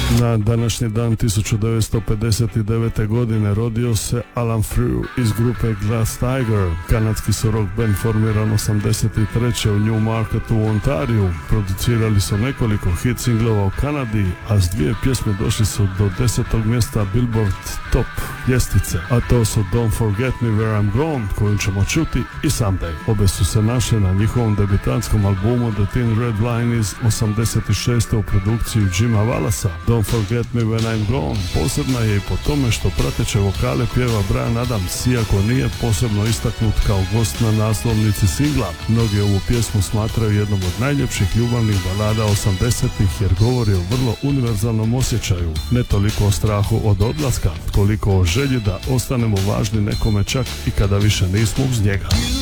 Na današnji dan 1959. godine rodio se Alan Frew iz grupe Glass Tiger. Kanadski su rock band formiran 83. u Newmarketu u Ontariju. Producirali su nekoliko hit singlova u Kanadi, a s dvije pjesme došli su do 10. mjesta Billboard Top ljestvice, a to su Don't Forget Me Where I'm Gone, koju ćemo čuti, i Someday. Obe su se našle na njihovom debitantskom albumu The Thin Red Line iz 86. u produkciji Jima Wallasa. Don't Forget Me When I'm Gone posebna je i po tome što prateće vokale pjeva Bryan Adams, iako nije posebno istaknut kao gost na naslovnici singla. Mnogi ovu pjesmu smatraju jednom od najljepših ljubavnih balada 80-ih jer govori o vrlo univerzalnom osjećaju, ne toliko o strahu od odlaska, koliko o želji da ostanemo važni nekome čak i kada više nismo uz njega.